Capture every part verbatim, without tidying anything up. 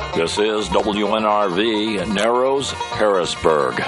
This is W N R V, Narrows, Harrisburg.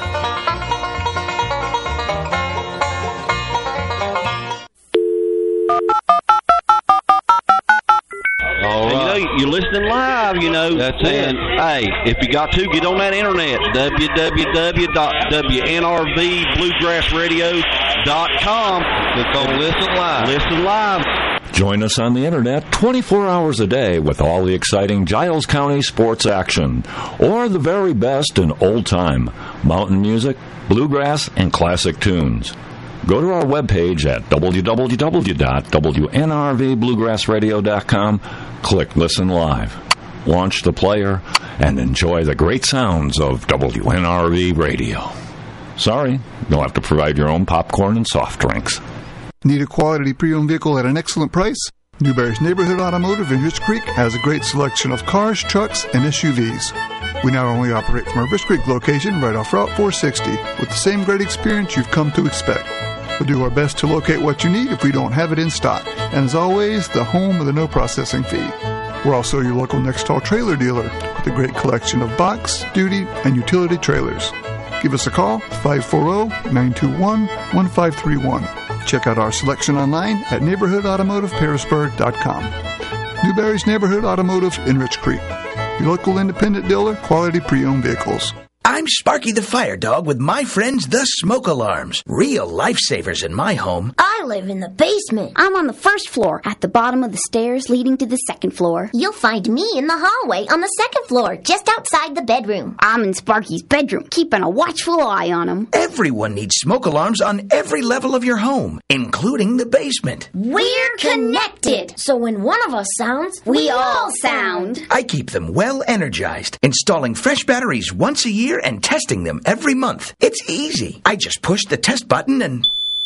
You're listening live, you know. That's and, it. Hey, if you got to, get on that internet, w w w dot w n r v bluegrass radio dot com. Click on Listen Live. Listen live. Join us on the internet twenty-four hours a day with all the exciting Giles County sports action, or the very best in old-time mountain music, bluegrass, and classic tunes. Go to our webpage at w w w dot w n r v bluegrass radio dot com, click Listen Live, launch the player, and enjoy the great sounds of W N R V Radio. Sorry, you'll have to provide your own popcorn and soft drinks. Need a quality pre-owned vehicle at an excellent price? Newberry's Neighborhood Automotive in Rich Creek has a great selection of cars, trucks, and S U Vs. We not only operate from our Rich Creek location right off Route four sixty with the same great experience you've come to expect. We'll do our best to locate what you need if we don't have it in stock. And as always, the home of the no processing fee. We're also your local Nextall trailer dealer with a great collection of box, duty, and utility trailers. Give us a call, five four zero, nine two one, one five three one. Check out our selection online at neighborhood automotive harrisburg dot com. Newberry's Neighborhood Automotive in Rich Creek. Your local independent dealer, quality pre-owned vehicles. I'm Sparky the Fire Dog with my friends, the Smoke Alarms. Real lifesavers in my home. I live in the basement. I'm on the first floor, at the bottom of the stairs leading to the second floor. You'll find me in the hallway on the second floor, just outside the bedroom. I'm in Sparky's bedroom, keeping a watchful eye on him. Everyone needs smoke alarms on every level of your home, including the basement. We're connected. So when one of us sounds, we, we all sound. I keep them well energized, installing fresh batteries once a year and testing them every month. It's easy. I just push the test button and...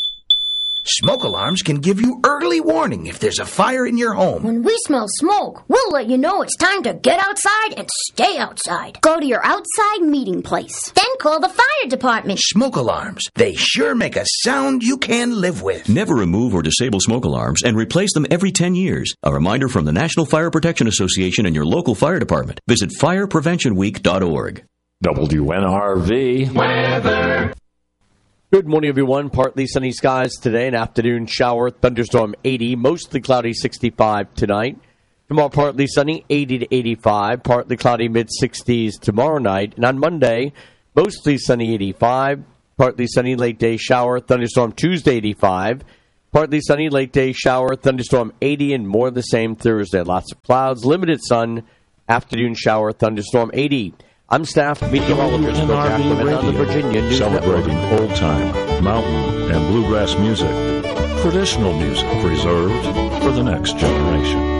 Smoke alarms can give you early warning if there's a fire in your home. When we smell smoke, we'll let you know it's time to get outside and stay outside. Go to your outside meeting place. Then call the fire department. Smoke alarms. They sure make a sound you can live with. Never remove or disable smoke alarms and replace them every ten years. A reminder from the National Fire Protection Association and your local fire department. Visit fire prevention week dot org. W N R V weather. Good morning, everyone. Partly sunny skies today. An afternoon shower, thunderstorm eighty, mostly cloudy sixty-five tonight. Tomorrow, partly sunny, eighty to eighty-five, partly cloudy mid-sixties tomorrow night. And on Monday, mostly sunny eighty-five, partly sunny late day shower, thunderstorm Tuesday eighty-five, partly sunny late day shower, thunderstorm eighty, and more of the same Thursday. Lots of clouds, limited sun, afternoon shower, thunderstorm eighty. I'm staff meteorologist from Sacramento on the Virginia News Celebrating Network. old-time, mountain, and bluegrass music. Traditional music preserved for the next generation.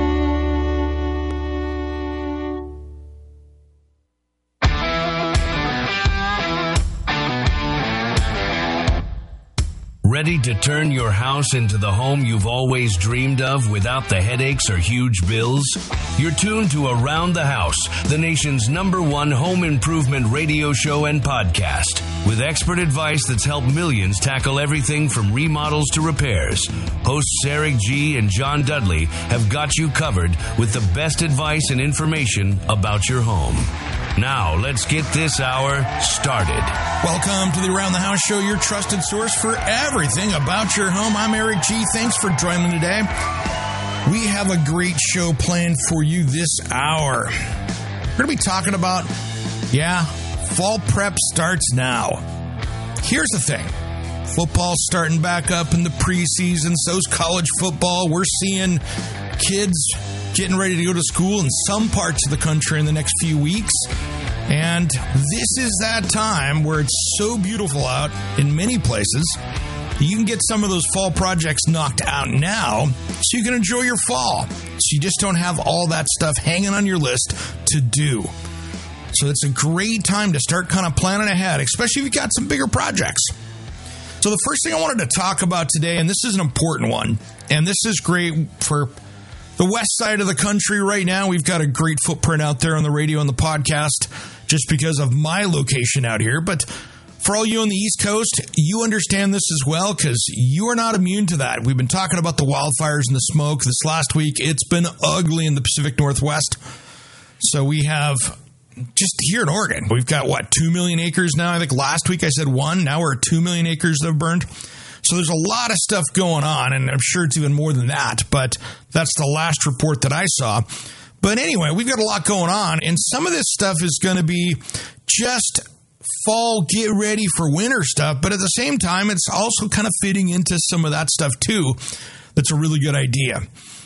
Ready to turn your house into the home you've always dreamed of without the headaches or huge bills? You're tuned to Around the House, the nation's number one home improvement radio show and podcast, with expert advice that's helped millions tackle everything from remodels to repairs. Hosts Eric G. and John Dudley have got you covered with the best advice and information about your home. Now, let's get this hour started. Welcome to the Around the House Show, your trusted source for everything about your home. I'm Eric G. Thanks for joining me today. We have a great show planned for you this hour. We're going to be talking about, yeah, fall prep starts now. Here's the thing. Football's starting back up in the preseason, so's college football. We're seeing kids getting ready to go to school in some parts of the country in the next few weeks. And this is that time where it's so beautiful out in many places, you can get some of those fall projects knocked out now so you can enjoy your fall. So you just don't have all that stuff hanging on your list to do. So it's a great time to start kind of planning ahead, especially if you've got some bigger projects. So the first thing I wanted to talk about today, and this is an important one, and this is great for the west side of the country right now. We've got a great footprint out there on the radio and the podcast just because of my location out here. But for all you on the East Coast, you understand this as well because you are not immune to that. We've been talking about the wildfires and the smoke this last week. It's been ugly in the Pacific Northwest. So we have, just here in Oregon, we've got, what, two million acres now? I think last week I said one. Now we're at two million acres that have burned. So there's a lot of stuff going on, and I'm sure it's even more than that, but that's the last report that I saw. But anyway, we've got a lot going on, and some of this stuff is going to be just fall, get ready for winter stuff, but at the same time, it's also kind of fitting into some of that stuff too. That's a really good idea.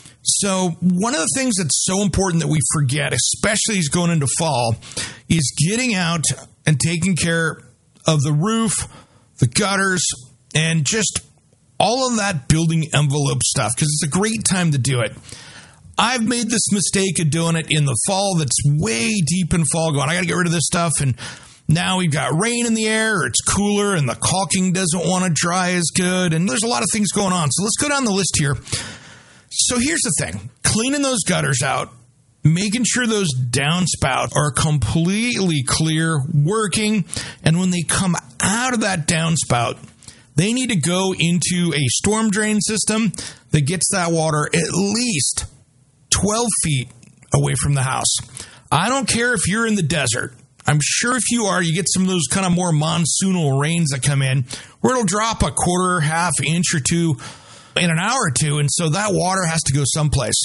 So one of the things that's so important that we forget, especially as going into fall, is getting out and taking care of the roof, the gutters, and just all of that building envelope stuff, because it's a great time to do it. I've made this mistake of doing it in the fall that's way deep in fall, going, I got to get rid of this stuff, and now we've got rain in the air, or it's cooler, and the caulking doesn't want to dry as good, and there's a lot of things going on. So let's go down the list here. So here's the thing. Cleaning those gutters out, making sure those downspouts are completely clear, working, and when they come out of that downspout, they need to go into a storm drain system that gets that water at least twelve feet away from the house. I don't care if you're in the desert. I'm sure if you are, you get some of those kind of more monsoonal rains that come in where it'll drop a quarter, half inch or two in an hour or two, and so that water has to go someplace.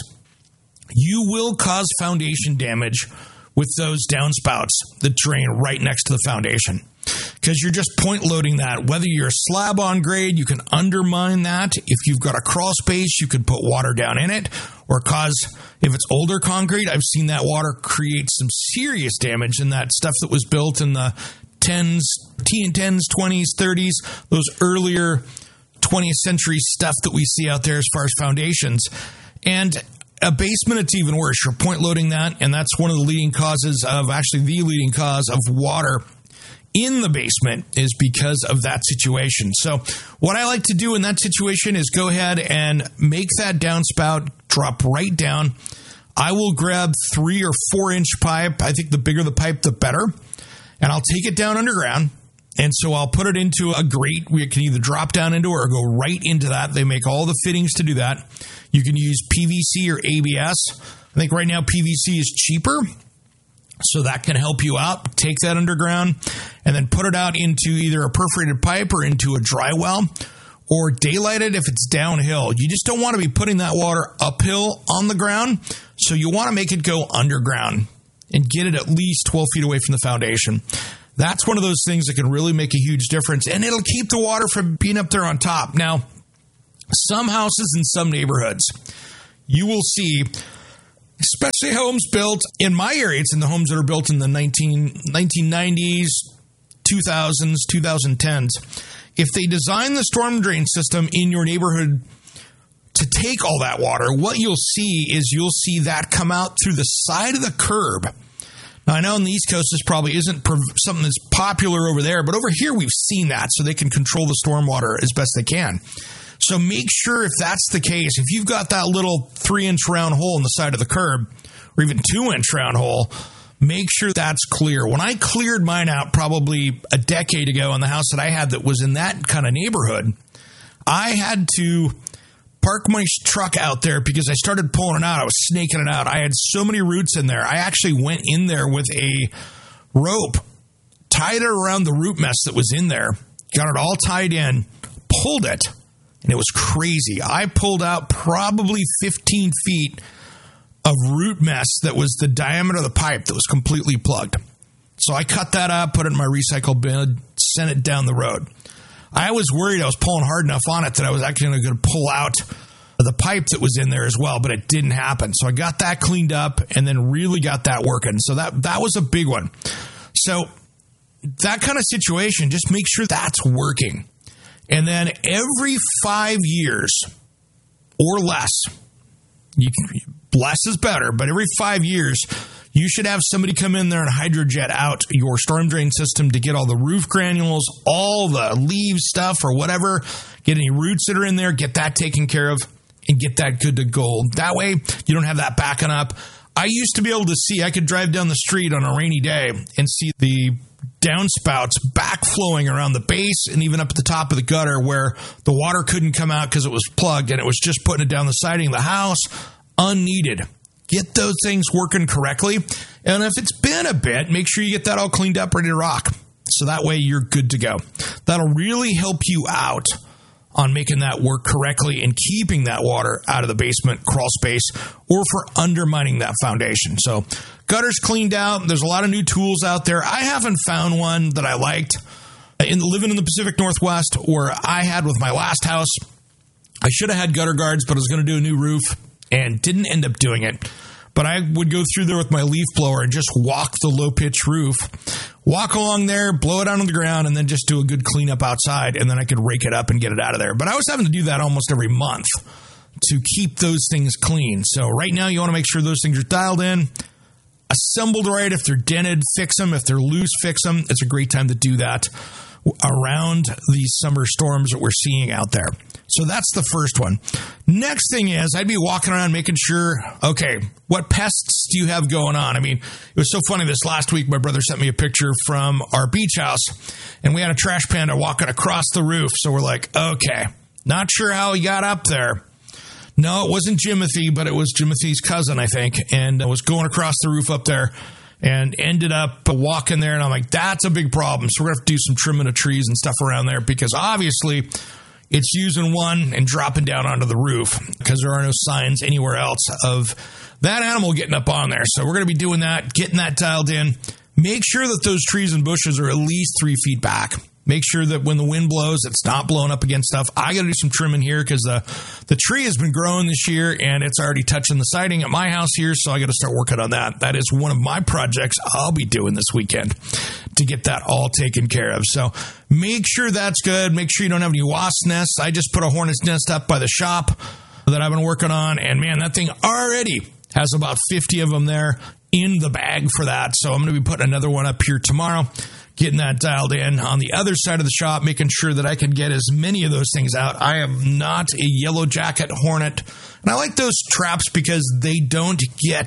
You will cause foundation damage with those downspouts that drain right next to the foundation, because you're just point loading that. Whether you're slab on grade, you can undermine that. If you've got a crawl space, you could put water down in it, or cause, if it's older concrete, I've seen that water create some serious damage in that stuff that was built in the tens, T and tens, twenties, thirties, those earlier twentieth century stuff that we see out there as far as foundations. And a basement, it's even worse. You're point loading that, and that's one of the leading causes of, actually the leading cause of water in the basement is because of that situation. So what I like to do in that situation is go ahead and make that downspout drop right down. I will grab three or four inch pipe. I think the bigger the pipe, the better. And I'll take it down underground. And so I'll put it into a grate. We can either drop down into it or go right into that. They make all the fittings to do that. You can use P V C or A B S. I think right now P V C is cheaper, so that can help you out. Take that underground and then put it out into either a perforated pipe or into a dry well, or daylight it if it's downhill. You just don't want to be putting that water uphill on the ground, so you want to make it go underground and get it at least twelve feet away from the foundation. That's one of those things that can really make a huge difference, and it'll keep the water from being up there on top. Now, some houses in some neighborhoods, you will see, especially homes built in my area, it's in the homes that are built in the nineteen nineties, two thousands, twenty tens. If they design the storm drain system in your neighborhood to take all that water, what you'll see is you'll see that come out through the side of the curb. Now, I know on the East Coast, this probably isn't something that's popular over there, but over here we've seen that, so they can control the stormwater as best they can. So make sure if that's the case, if you've got that little three-inch round hole in the side of the curb, or even two-inch round hole, make sure that's clear. When I cleared mine out probably a decade ago in the house that I had that was in that kind of neighborhood, I had to park my truck out there because I started pulling it out. I was snaking it out. I had so many roots in there. I actually went in there with a rope, tied it around the root mess that was in there, got it all tied in, pulled it, and it was crazy. I pulled out probably fifteen feet of root mess that was the diameter of the pipe that was completely plugged. So I cut that up, put it in my recycle bin, sent it down the road. I was worried I was pulling hard enough on it that I was actually going to pull out the pipe that was in there as well, but it didn't happen. So I got that cleaned up and then really got that working. So that, that was a big one. So that kind of situation, just make sure that's working. And then every five years or less, you can, less is better, but every five years, you should have somebody come in there and hydrojet out your storm drain system to get all the roof granules, all the leaves stuff or whatever, get any roots that are in there, get that taken care of, and get that good to go. That way, you don't have that backing up. I used to be able to see, I could drive down the street on a rainy day and see the downspouts backflowing around the base and even up at the top of the gutter where the water couldn't come out because it was plugged and it was just putting it down the siding of the house, unneeded. get those things working correctly. And if it's been a bit, make sure you get that all cleaned up, ready to rock. So that way you're good to go. That'll really help you out on making that work correctly and keeping that water out of the basement crawl space or for undermining that foundation. So gutters cleaned out. There's a lot of new tools out there. I haven't found one that I liked. In living in the Pacific Northwest, where I had with my last house, I should have had gutter guards, but I was going to do a new roof and didn't end up doing it. But I would go through there with my leaf blower and just walk the low-pitch roof, walk along there, blow it out on the ground, and then just do a good cleanup outside, and then I could rake it up and get it out of there. But I was having to do that almost every month to keep those things clean. So right now you want to make sure those things are dialed in, assembled right. If they're dented, fix them. If they're loose, fix them. It's a great time to do that around these summer storms that we're seeing out there. So that's the first one. Next thing is I'd be walking around making sure, okay, what pests do you have going on? I mean, it was so funny this last week, my brother sent me a picture from our beach house, and we had a trash panda walking across the roof. So we're like, okay, not sure how he got up there. No, it wasn't Jimothy, but it was Jimothy's cousin, I think, and I was going across the roof up there and ended up walking there, and I'm like, that's a big problem. So we're going to have to do some trimming of trees and stuff around there because obviously it's using one and dropping down onto the roof because there are no signs anywhere else of that animal getting up on there. So we're going to be doing that, getting that dialed in. Make sure that those trees and bushes are at least three feet back. Make sure that when the wind blows, it's not blowing up against stuff. I got to do some trimming here because the, the tree has been growing this year and it's already touching the siding at my house here. So I got to start working on that. That is one of my projects I'll be doing this weekend to get that all taken care of. So make sure that's good. Make sure you don't have any wasp nests. I just put a hornet's nest up by the shop that I've been working on. And man, that thing already has about fifty of them there in the bag for that. So I'm going to be putting another one up here tomorrow, getting that dialed in on the other side of the shop, making sure that I can get as many of those things out. I am not a yellow jacket hornet, and I like those traps because they don't get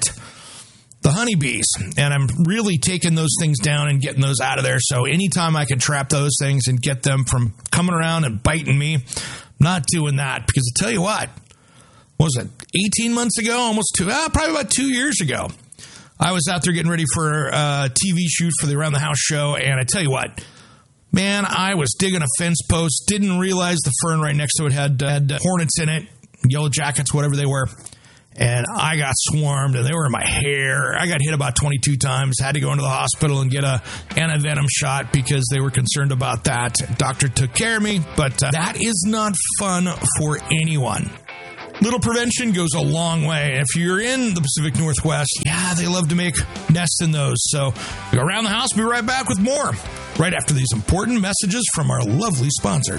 the honeybees, and I'm really taking those things down and getting those out of there. So anytime I can trap those things and get them from coming around and biting me, I'm not doing that because I tell you what, what was it, eighteen months ago, almost two, uh, probably about two years ago, I was out there getting ready for a T V shoot for the Around the House show, and I tell you what, man, I was digging a fence post, didn't realize the fern right next to it had, had hornets in it, yellow jackets, whatever they were, and I got swarmed, and they were in my hair. I got hit about twenty-two times, had to go into the hospital and get a antivenom shot because they were concerned about that. Doctor took care of me, but uh, that is not fun for anyone. Little prevention goes a long way. If you're in the Pacific Northwest, yeah, they love to make nests in those. So Around the House, we'll be right back with more right after these important messages from our lovely sponsors.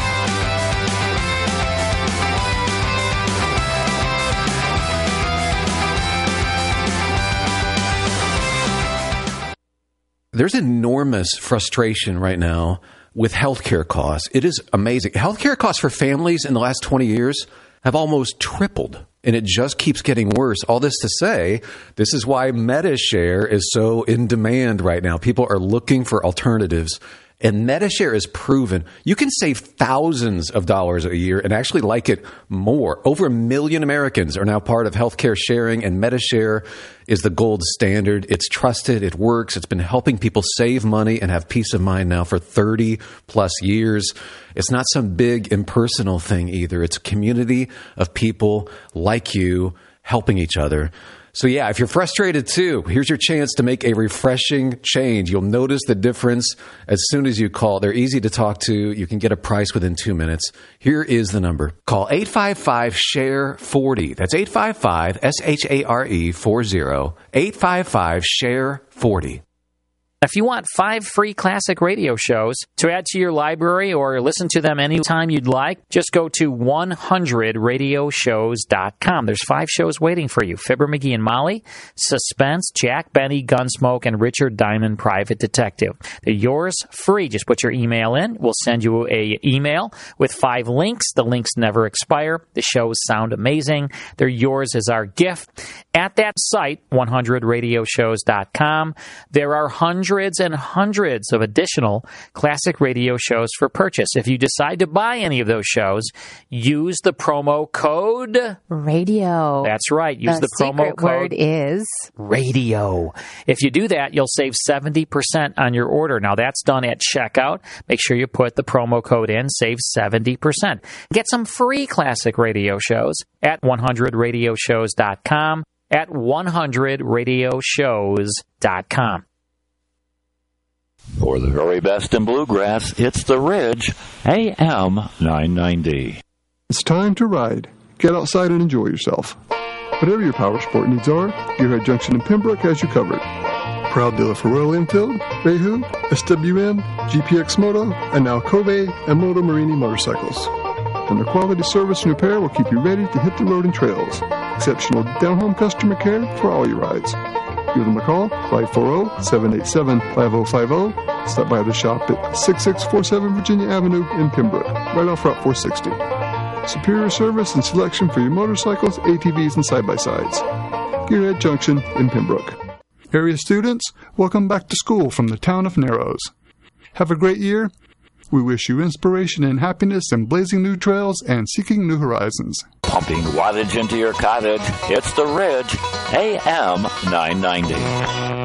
There's enormous frustration right now with healthcare costs. It is amazing. Healthcare costs for families in the last twenty years have almost tripled, and it just keeps getting worse. All this to say, this is why MediShare is so in demand right now. People are looking for alternatives, and MediShare is proven. You can save thousands of dollars a year and actually like it more. Over a million Americans are now part of healthcare sharing, and MediShare is the gold standard. It's trusted. It works. It's been helping people save money and have peace of mind now for thirty plus years. It's not some big impersonal thing either. It's a community of people like you helping each other. So yeah, if you're frustrated too, here's your chance to make a refreshing change. You'll notice the difference as soon as you call. They're easy to talk to. You can get a price within two minutes. Here is the number. Call eight five five, S H A R E, forty. That's eight five five, S H A R E, forty. eight five five, S H A R E, forty. If you want five free classic radio shows to add to your library or listen to them anytime you'd like, just go to one hundred radio shows dot com. There's five shows waiting for you. Fibber, McGee and Molly, Suspense, Jack Benny, Gunsmoke, and Richard Diamond, Private Detective. They're yours free. Just put your email in. We'll send you a email with five links. The links never expire. The shows sound amazing. They're yours as our gift. At that site, one hundred radio shows dot com, there are hundreds hundreds and hundreds of additional classic radio shows for purchase. If you decide to buy any of those shows, use the promo code radio. That's right. Use the, the promo secret code word is radio. If you do that, you'll save seventy percent on your order. Now, that's done at checkout. Make sure you put the promo code in, save seventy percent. Get some free classic radio shows at one hundred radio shows dot com, at one hundred radio shows dot com. For the very best in bluegrass, it's The Ridge, A M nine ninety. It's time to ride. Get outside and enjoy yourself. Whatever your power sport needs are, Gearhead Junction in Pembroke has you covered. Proud dealer for Royal Enfield, Reihu, S W M, G P X Moto, and now Kobe and Moto Marini motorcycles. And their quality service and repair will keep you ready to hit the road and trails. Exceptional down-home customer care for all your rides. Give them a call, five four zero, seven eight seven, five zero five zero. Stop by the shop at sixty-six forty-seven Virginia Avenue in Pembroke, right off Route four sixty. Superior service and selection for your motorcycles, A T Vs, and side-by-sides. Gearhead Junction in Pembroke. Area students, welcome back to school from the town of Narrows. Have a great year. We wish you inspiration and happiness in blazing new trails and seeking new horizons. Pumping wattage into your cottage, it's The Ridge, A M nine ninety.